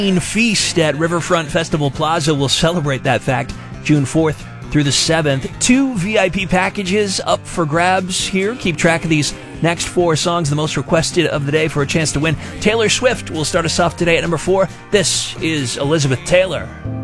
Feast at Riverfront Festival Plaza will celebrate that fact June 4th through the 7th. 2 VIP packages up for grabs here. Keep track of these next 4 songs, the most requested of the day, for a chance to win. Taylor Swift will start us off today at number 4. This is Elizabeth Taylor.